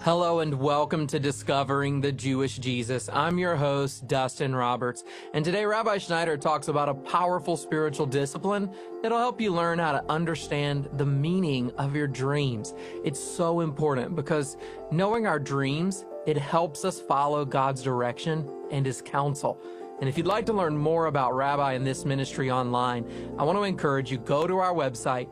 Hello and welcome to Discovering the Jewish Jesus. I'm your host, Dustin Roberts, and today Rabbi Schneider talks about a powerful spiritual discipline that'll help you learn how to understand the meaning of your dreams. It's so important because knowing our dreams, it helps us follow God's direction and His counsel. And if you'd like to learn more about Rabbi and this ministry online, I want to encourage you, go to our website,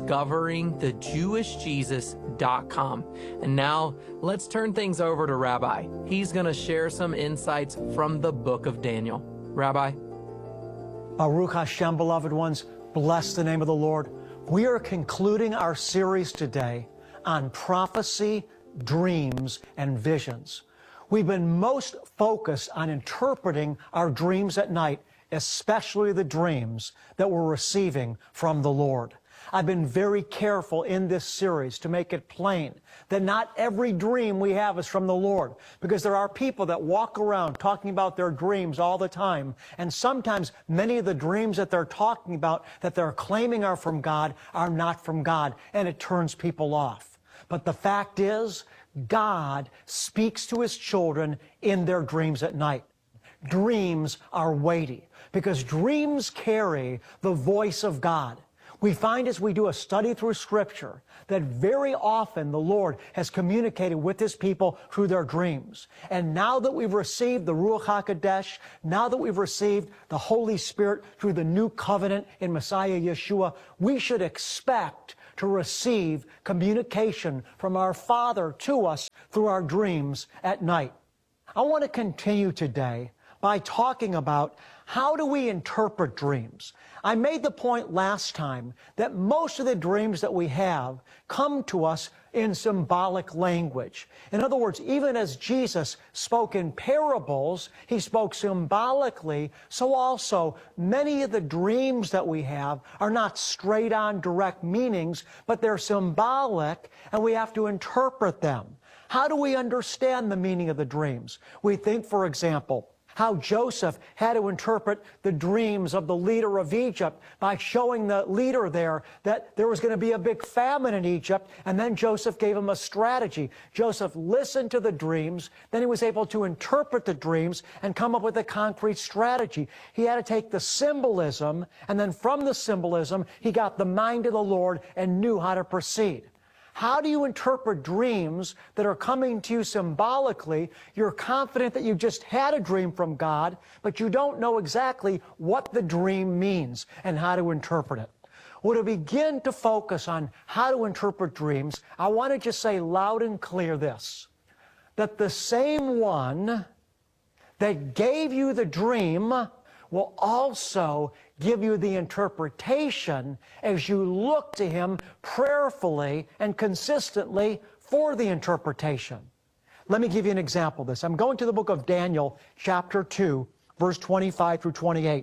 discoveringthejewishjesus.com. And now, let's turn things over to Rabbi. He's going to share some insights from the book of Daniel. Rabbi? Baruch Hashem, beloved ones, bless the name of the Lord. We are concluding our series today on prophecy, dreams, and visions. We've been most focused on interpreting our dreams at night, especially the dreams that we're receiving from the Lord. I've been very careful in this series to make it plain that not every dream we have is from the Lord, because there are people that walk around talking about their dreams all the time, and sometimes many of the dreams that they're talking about, that they're claiming are from God, are not from God, and it turns people off. But the fact is, God speaks to His children in their dreams at night. Dreams are weighty because dreams carry the voice of God. We find as we do a study through Scripture that very often the Lord has communicated with His people through their dreams. And now that we've received the Ruach HaKodesh, now that we've received the Holy Spirit through the new covenant in Messiah Yeshua, we should expect to receive communication from our Father to us through our dreams at night. I want to continue today by talking about how do we interpret dreams. I made the point last time that most of the dreams that we have come to us in symbolic language. In other words, even as Jesus spoke in parables, He spoke symbolically, so also many of the dreams that we have are not straight-on direct meanings, but they're symbolic, and we have to interpret them. How do we understand the meaning of the dreams? We think, for example, how Joseph had to interpret the dreams of the leader of Egypt by showing the leader there that there was going to be a big famine in Egypt, and then Joseph gave him a strategy. Joseph listened to the dreams, then he was able to interpret the dreams and come up with a concrete strategy. He had to take the symbolism, and then from the symbolism, he got the mind of the Lord and knew how to proceed. How do you interpret dreams that are coming to you symbolically? You're confident that you just had a dream from God, but you don't know exactly what the dream means and how to interpret it. Well, to begin to focus on how to interpret dreams, I want to just say loud and clear this, that the same one that gave you the dream will also give you the interpretation as you look to Him prayerfully and consistently for the interpretation. Let me give you an example of this. I'm going to the book of Daniel, chapter 2, verse 25 through 28.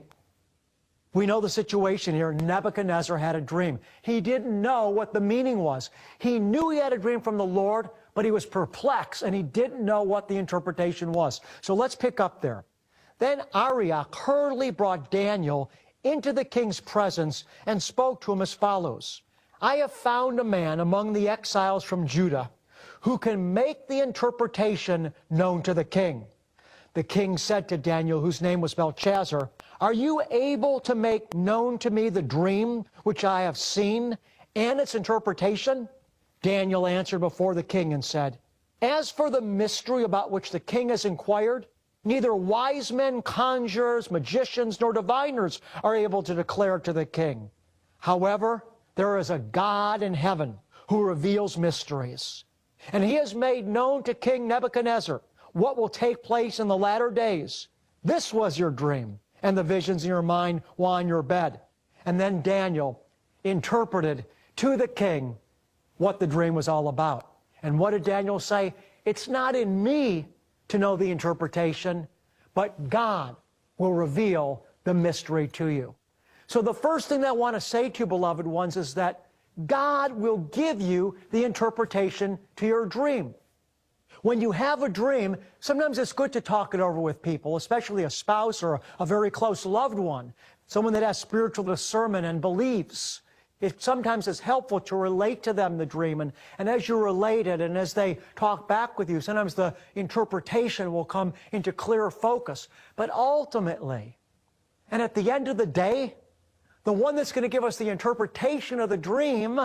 We know the situation here. Nebuchadnezzar had a dream. He didn't know what the meaning was. He knew he had a dream from the Lord, but he was perplexed, and he didn't know what the interpretation was. So let's pick up there. Then Arioch hurriedly brought Daniel into the king's presence and spoke to him as follows. I have found a man among the exiles from Judah who can make the interpretation known to the king. The king said to Daniel, whose name was Belshazzar, are you able to make known to me the dream which I have seen and its interpretation? Daniel answered before the king and said, as for the mystery about which the king has inquired, neither wise men, conjurers, magicians, nor diviners are able to declare it to the king. However, there is a God in heaven who reveals mysteries. And He has made known to King Nebuchadnezzar what will take place in the latter days. This was your dream, and the visions in your mind while on your bed. And then Daniel interpreted to the king what the dream was all about. And what did Daniel say? It's not in me to know the interpretation, but God will reveal the mystery to you. So the first thing that I want to say to you, beloved ones, is that God will give you the interpretation to your dream. When you have a dream, sometimes it's good to talk it over with people, especially a spouse or a very close loved one, someone that has spiritual discernment and believes. it sometimes is helpful to relate to them the dream. And as you relate it and as they talk back with you, sometimes the interpretation will come into clearer focus. But ultimately, and at the end of the day, the one that's going to give us the interpretation of the dream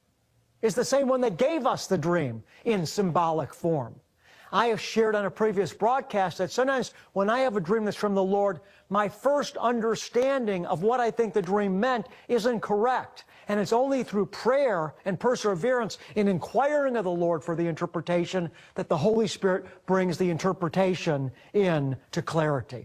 is the same one that gave us the dream in symbolic form. I have shared on a previous broadcast that sometimes when I have a dream that's from the Lord, my first understanding of what I think the dream meant isn't correct. And it's only through prayer and perseverance in inquiring of the Lord for the interpretation that the Holy Spirit brings the interpretation into clarity.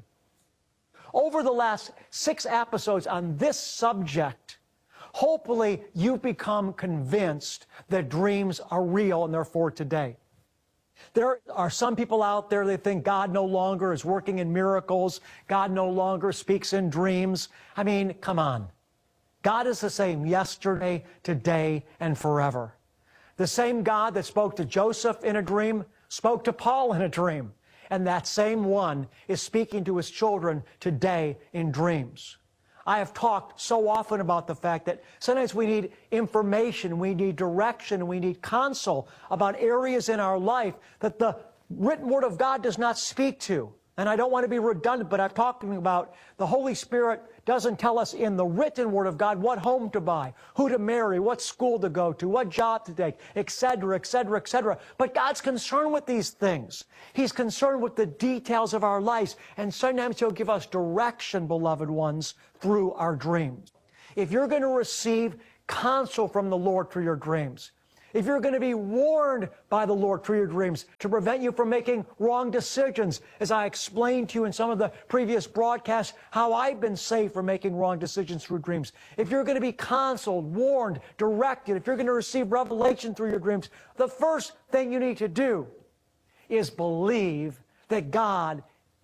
Over the last 6 episodes on this subject, hopefully you've become convinced that dreams are real and they're for today. There are some people out there that think God no longer is working in miracles. God no longer speaks in dreams. I mean, come on. God is the same yesterday, today, and forever. The same God that spoke to Joseph in a dream spoke to Paul in a dream. And that same one is speaking to his children today in dreams. I have talked so often about the fact that sometimes we need information, we need direction, we need counsel about areas in our life that the written Word of God does not speak to. And I don't want to be redundant, but I'm talking about the Holy Spirit doesn't tell us in the written Word of God what home to buy, who to marry, what school to go to, what job to take, etc., etc., etc. But God's concerned with these things. He's concerned with the details of our lives. And sometimes He'll give us direction, beloved ones, through our dreams. If you're going to receive counsel from the Lord through your dreams, if you're going to be warned by the Lord through your dreams to prevent you from making wrong decisions, as I explained to you in some of the previous broadcasts, how I've been saved from making wrong decisions through dreams. If you're going to be counseled, warned, directed, if you're going to receive revelation through your dreams, the first thing you need to do is believe that God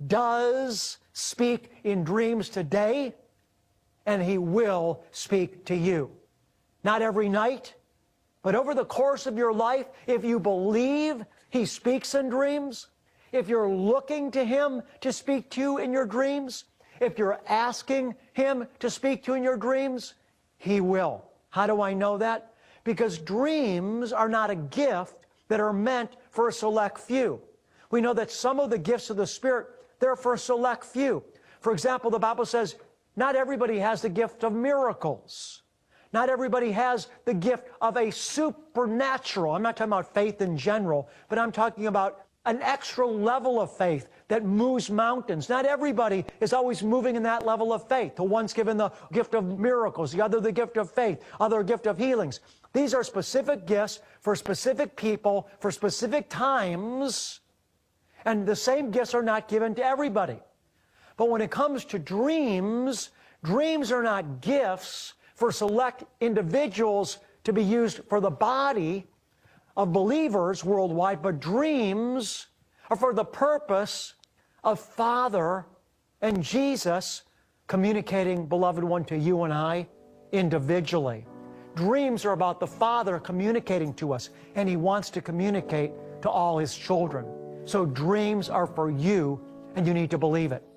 does speak in dreams today, and He will speak to you. Not every night, but over the course of your life, if you believe He speaks in dreams, if you're looking to Him to speak to you in your dreams, if you're asking Him to speak to you in your dreams, He will. How do I know that? Because dreams are not a gift that are meant for a select few. We know that some of the gifts of the Spirit, they're for a select few. For example, the Bible says, not everybody has the gift of miracles. Not everybody has the gift of a supernatural. I'm not talking about faith in general, but I'm talking about an extra level of faith that moves mountains. Not everybody is always moving in that level of faith. The one's given the gift of miracles, the other the gift of faith, other gift of healings. These are specific gifts for specific people, for specific times, and the same gifts are not given to everybody. But when it comes to dreams, dreams are not gifts for select individuals to be used for the body of believers worldwide, but dreams are for the purpose of Father and Jesus communicating, beloved one, to you and I individually. Dreams are about the Father communicating to us, and He wants to communicate to all His children. So dreams are for you, and you need to believe it.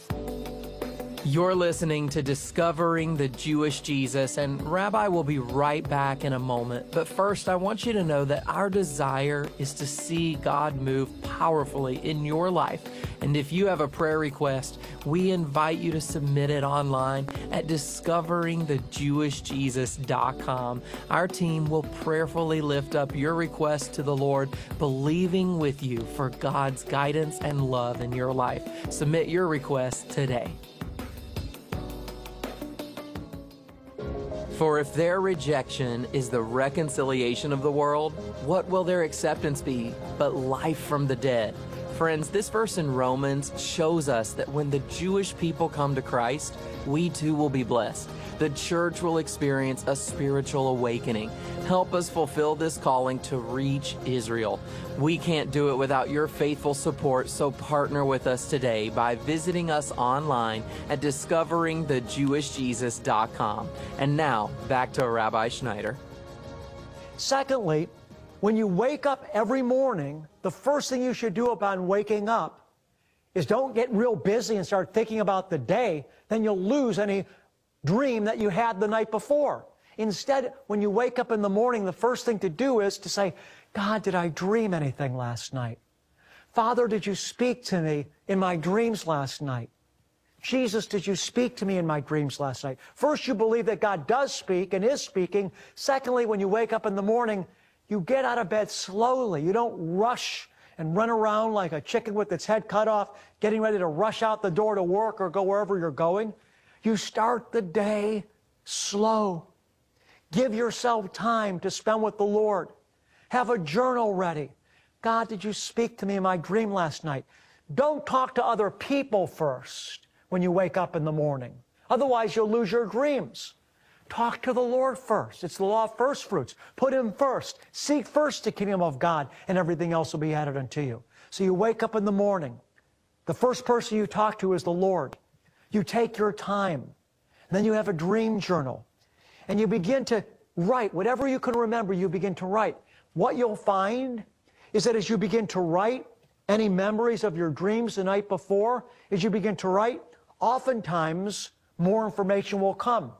You're listening to Discovering the Jewish Jesus, and Rabbi will be right back in a moment. But first, I want you to know that our desire is to see God move powerfully in your life. And if you have a prayer request, we invite you to submit it online at discoveringthejewishjesus.com. Our team will prayerfully lift up your request to the Lord, believing with you for God's guidance and love in your life. Submit your request today. For if their rejection is the reconciliation of the world, what will their acceptance be but life from the dead? Friends, this verse in Romans shows us that when the Jewish people come to Christ, we too will be blessed. The church will experience a spiritual awakening. Help us fulfill this calling to reach Israel. We can't do it without your faithful support, so partner with us today by visiting us online at discoveringthejewishjesus.com. And now, back to Rabbi Schneider. Secondly, when you wake up every morning, the first thing you should do upon waking up is don't get real busy and start thinking about the day. Then you'll lose any dream that you had the night before. Instead, when you wake up in the morning, the first thing to do is to say, God, did I dream anything last night? Father, did you speak to me in my dreams last night? Jesus, did you speak to me in my dreams last night? First, you believe that God does speak and is speaking. Secondly, when you wake up in the morning, you get out of bed slowly. You don't rush and run around like a chicken with its head cut off, getting ready to rush out the door to work or go wherever you're going. You start the day slow. Give yourself time to spend with the Lord. Have a journal ready. God, did you speak to me in my dream last night? Don't talk to other people first when you wake up in the morning. Otherwise, you'll lose your dreams. Talk to the Lord first. It's the law of first fruits. Put Him first. Seek first the kingdom of God, and everything else will be added unto you. So you wake up in the morning. The first person you talk to is the Lord. You take your time. And then you have a dream journal. And you begin to write. Whatever you can remember, you begin to write. What you'll find is that as you begin to write any memories of your dreams the night before, as you begin to write, oftentimes more information will come.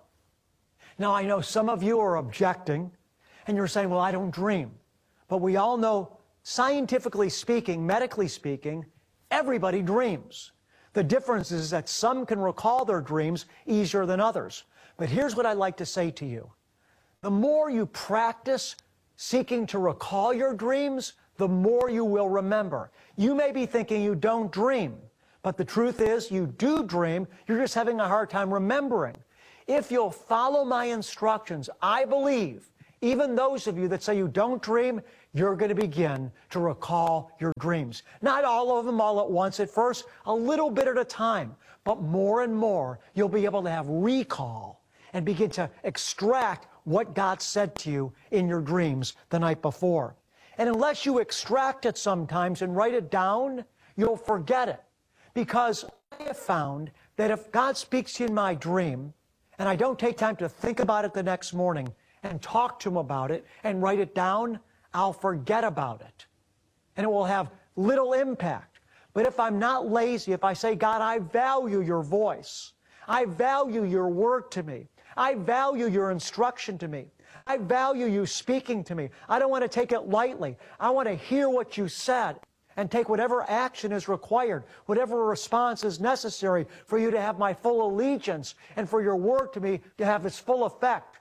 Now, I know some of you are objecting, and you're saying, well, I don't dream. But we all know, scientifically speaking, medically speaking, everybody dreams. The difference is that some can recall their dreams easier than others. But here's what I'd like to say to you. The more you practice seeking to recall your dreams, the more you will remember. You may be thinking you don't dream, but the truth is you do dream. You're just having a hard time remembering. If you'll follow my instructions, I believe, even those of you that say you don't dream, you're going to begin to recall your dreams. Not all of them all at once at first, a little bit at a time, but more and more you'll be able to have recall and begin to extract what God said to you in your dreams the night before. And unless you extract it sometimes and write it down, you'll forget it. Because I have found that if God speaks to you in my dream, and I don't take time to think about it the next morning and talk to Him about it and write it down, I'll forget about it. And it will have little impact. But if I'm not lazy, if I say, God, I value your voice. I value your word to me. I value your instruction to me. I value you speaking to me. I don't want to take it lightly. I want to hear what you said and take whatever action is required, whatever response is necessary for you to have my full allegiance and for your word to me to have its full effect.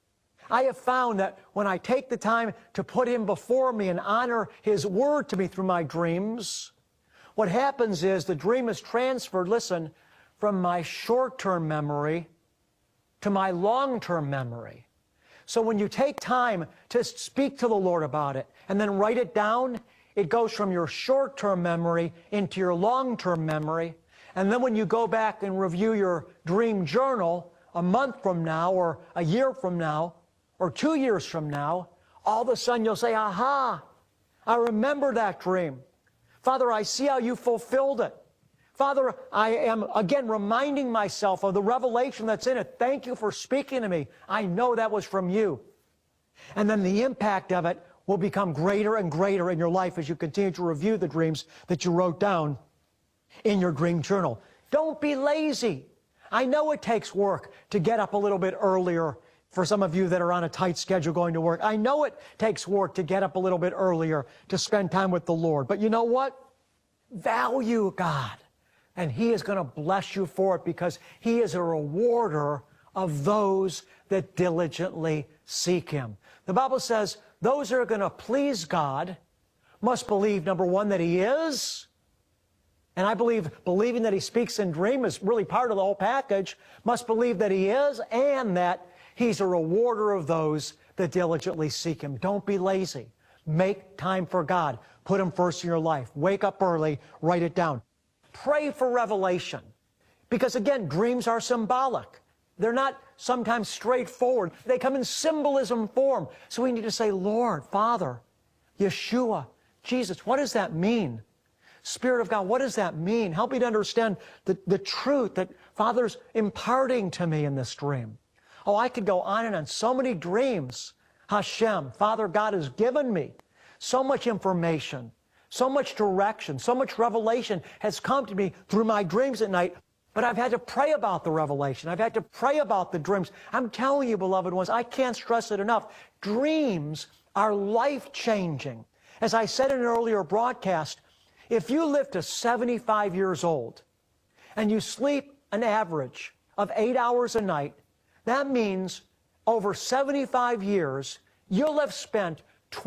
I have found that when I take the time to put Him before me and honor His word to me through my dreams, what happens is the dream is transferred, listen, from my short-term memory to my long-term memory. So when you take time to speak to the Lord about it and then write it down, it goes from your short-term memory into your long-term memory. And then when you go back and review your dream journal a month from now or a year from now or 2 years from now, all of a sudden you'll say, aha, I remember that dream. Father, I see how you fulfilled it. Father, I am again reminding myself of the revelation that's in it. Thank you for speaking to me. I know that was from you. And then the impact of it will become greater and greater in your life as you continue to review the dreams that you wrote down in your dream journal. Don't be lazy. I know it takes work to get up a little bit earlier for some of you that are on a tight schedule going to work. I know it takes work to get up a little bit earlier to spend time with the Lord. But you know what? Value God. And He is going to bless you for it because He is a rewarder of those that diligently seek Him. The Bible says those that are going to please God must believe, number one, that He is. And I believe believing that He speaks in dream is really part of the whole package. Must believe that He is and that He's a rewarder of those that diligently seek Him. Don't be lazy. Make time for God. Put Him first in your life. Wake up early. Write it down. Pray for revelation. Because again, dreams are symbolic. They're not sometimes straightforward. They come in symbolism form. So we need to say, Lord, Father, Yeshua, Jesus, what does that mean? Spirit of God, what does that mean? Help me to understand the truth that Father's imparting to me in this dream. Oh, I could go on and on. So many dreams, Hashem, Father God has given me. So much information, so much direction, so much revelation has come to me through my dreams at night. But I've had to pray about the revelation. I've had to pray about the dreams. I'm telling you, beloved ones, I can't stress it enough. Dreams are life-changing. As I said in an earlier broadcast, if you live to 75 years old and you sleep an average of 8 hours a night, that means over 75 years, you'll have spent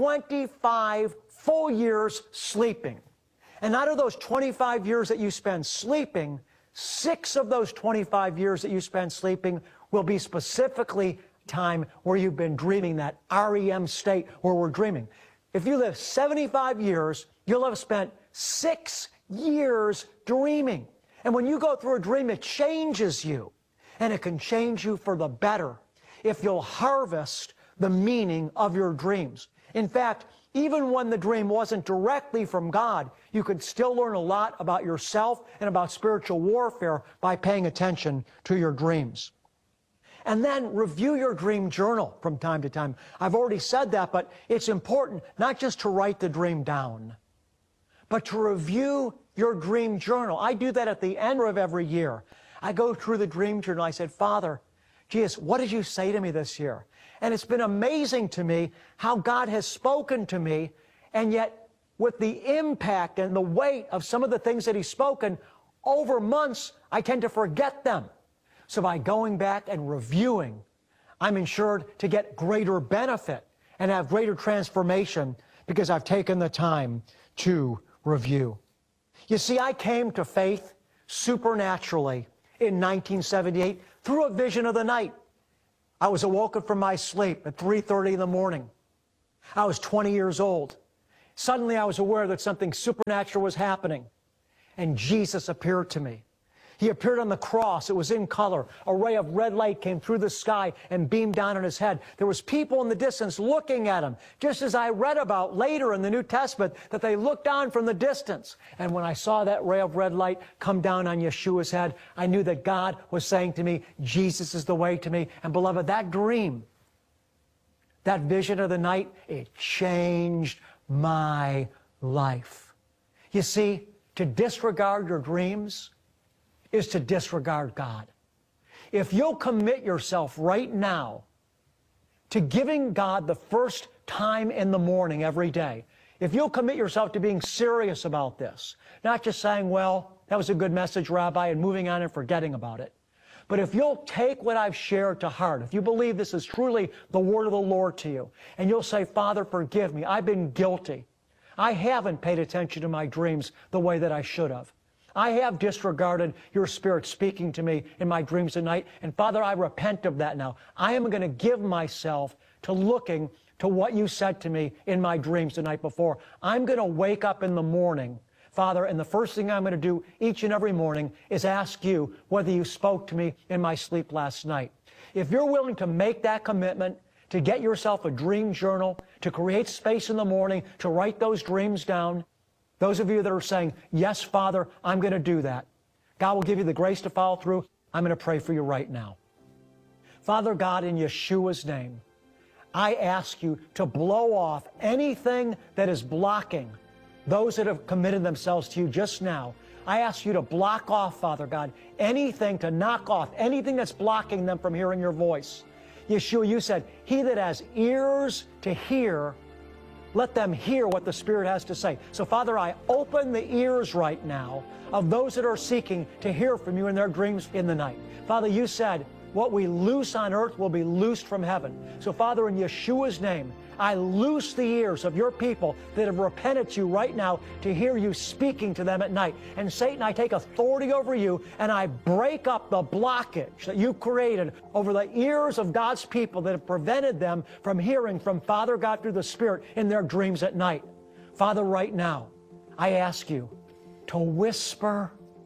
25 full years sleeping. And out of those 25 years that you spend sleeping, 6 of those 25 years that you spend sleeping will be specifically time where you've been dreaming, that REM state where we're dreaming. If you live 75 years, you'll have spent 6 years dreaming. And when you go through a dream, it changes you. And it can change you for the better if you'll harvest the meaning of your dreams. In fact, even when the dream wasn't directly from God, you could still learn a lot about yourself and about spiritual warfare by paying attention to your dreams. And then review your dream journal from time to time. I've already said that, but it's important not just to write the dream down, but to review your dream journal. I do that at the end of every year. I go through the dream journal. I said, Father, Jesus, what did you say to me this year? And it's been amazing to me how God has spoken to me, and yet with the impact and the weight of some of the things that He's spoken over months, I tend to forget them. So by going back and reviewing, I'm ensured to get greater benefit and have greater transformation because I've taken the time to review. You see, I came to faith supernaturally in 1978 through a vision of the night. I was awoken from my sleep at 3:30 in the morning. I was 20 years old. Suddenly I was aware that something supernatural was happening, and Jesus appeared to me. He appeared on the cross. It was in color. A ray of red light came through the sky and beamed down on His head. There was people in the distance looking at Him, just as I read about later in the New Testament, that they looked on from the distance. And when I saw that ray of red light come down on Yeshua's head, I knew that God was saying to me, Jesus is the way to me. And beloved, that dream, that vision of the night, it changed my life. You see, to disregard your dreams is to disregard God. If you'll commit yourself right now to giving God the first time in the morning every day, if you'll commit yourself to being serious about this, not just saying, well, that was a good message, Rabbi, and moving on and forgetting about it, but if you'll take what I've shared to heart, if you believe this is truly the word of the Lord to you, and you'll say, Father, forgive me, I've been guilty. I haven't paid attention to my dreams the way that I should have. I have disregarded your Spirit speaking to me in my dreams at night. And Father, I repent of that now. I am going to give myself to looking to what you said to me in my dreams the night before. I'm going to wake up in the morning, Father, and the first thing I'm going to do each and every morning is ask you whether you spoke to me in my sleep last night. If you're willing to make that commitment, to get yourself a dream journal, to create space in the morning, to write those dreams down, those of you that are saying, yes, Father, I'm going to do that, God will give you the grace to follow through. I'm going to pray for you right now. Father God, in Yeshua's name, I ask you to blow off anything that is blocking those that have committed themselves to you just now. I ask you to block off, Father God, anything, to knock off anything that's blocking them from hearing your voice. Yeshua, you said, he that has ears to hear, let them hear what the Spirit has to say. So, Father, I open the ears right now of those that are seeking to hear from you in their dreams in the night. Father, you said, what we loose on earth will be loosed from heaven. So, Father, in Yeshua's name, I loose the ears of your people that have repented to you right now to hear you speaking to them at night. And Satan, I take authority over you and I break up the blockage that you created over the ears of God's people that have prevented them from hearing from Father God through the Spirit in their dreams at night. Father, right now, I ask you to whisper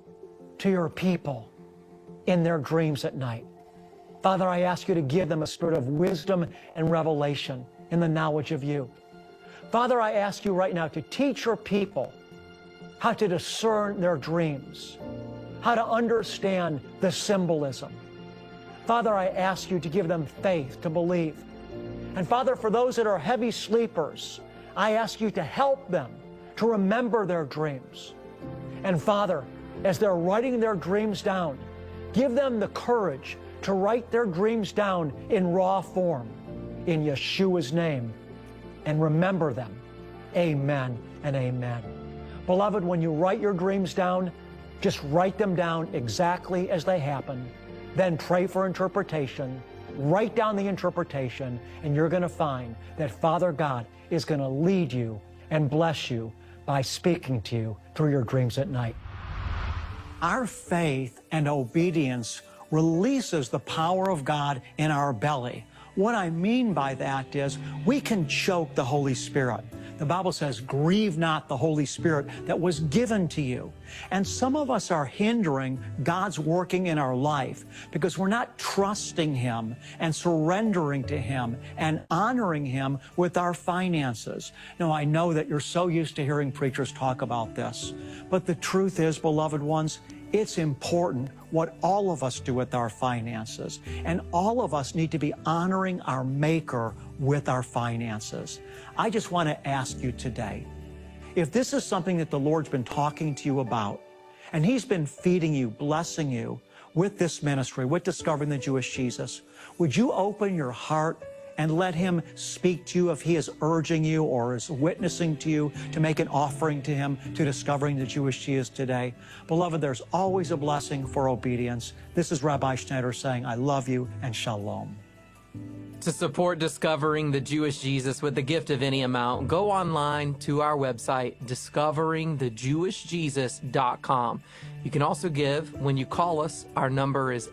to your people in their dreams at night. Father, I ask you to give them a spirit of wisdom and revelation in the knowledge of you. Father, I ask you right now to teach your people how to discern their dreams, how to understand the symbolism. Father, I ask you to give them faith to believe. And Father, for those that are heavy sleepers, I ask you to help them to remember their dreams. And Father, as they're writing their dreams down, Give them the courage to write their dreams down in raw form, in Yeshua's name, and remember them. Amen and amen. Beloved, when you write your dreams down, just write them down exactly as they happen. Then pray for interpretation. Write down the interpretation, and you're going to find that Father God is going to lead you and bless you by speaking to you through your dreams at night. Our faith and obedience releases the power of God in our belly. What I mean by that is we can choke the Holy Spirit. The Bible says, grieve not the Holy Spirit that was given to you. And some of us are hindering God's working in our life because we're not trusting Him and surrendering to Him and honoring Him with our finances. Now, I know that you're so used to hearing preachers talk about this, but the truth is, beloved ones, it's important what all of us do with our finances. And all of us need to be honoring our Maker with our finances. I just want to ask you today, if this is something that the Lord's been talking to you about, and He's been feeding you, blessing you with this ministry, with Discovering the Jewish Jesus, would you open your heart and let Him speak to you if He is urging you or is witnessing to you to make an offering to Him to Discovering the Jewish Jesus today? Beloved, there's always a blessing for obedience. This is Rabbi Schneider saying, I love you and shalom. To support Discovering the Jewish Jesus with the gift of any amount, go online to our website, discoveringthejewishjesus.com. You can also give when you call us. Our number is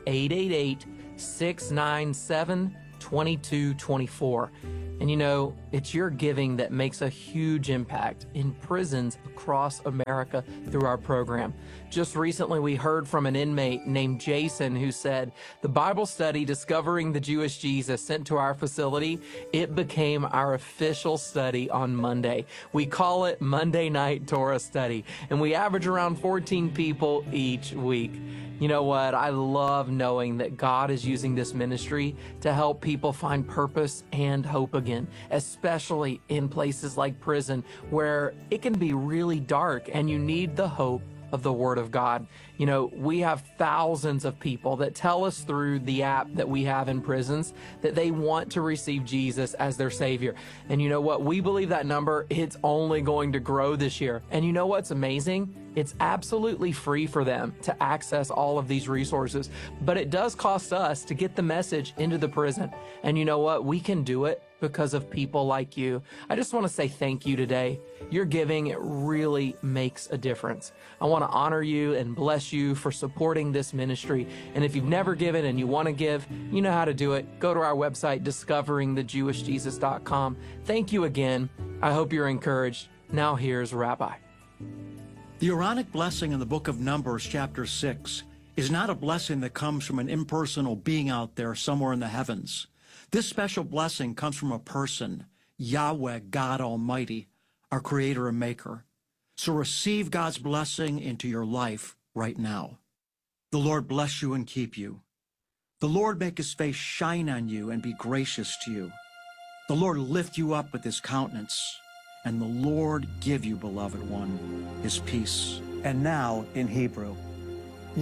888-697-2224. And you know, it's your giving that makes a huge impact in prisons across America through our program. Just recently, we heard from an inmate named Jason who said, the Bible study Discovering the Jewish Jesus sent to our facility, it became our official study on Monday. We call it Monday Night Torah Study, and we average around 14 people each week. You know what? I love knowing that God is using this ministry to help people find purpose and hope again, especially in places like prison where it can be really dark and you need the hope of the Word of God. You know, we have thousands of people that tell us through the app that we have in prisons that they want to receive Jesus as their Savior. And you know what? We believe that number, it's only going to grow this year. And you know what's amazing? It's absolutely free for them to access all of these resources, but it does cost us to get the message into the prison. And you know what? We can do it because of people like you. I just want to say thank you today. Your giving, it really makes a difference. I want to honor you and bless you for supporting this ministry. And if you've never given and you want to give, you know how to do it. Go to our website, discoveringthejewishjesus.com. Thank you again. I hope you're encouraged. Now here's Rabbi. The Aaronic blessing in the book of Numbers, chapter 6, is not a blessing that comes from an impersonal being out there somewhere in the heavens. This special blessing comes from a person, Yahweh, God Almighty, our Creator and Maker. So receive God's blessing into your life right now. The Lord bless you and keep you. The Lord make His face shine on you and be gracious to you. The Lord lift you up with His countenance, and the Lord give you, beloved one, His peace. And now in Hebrew.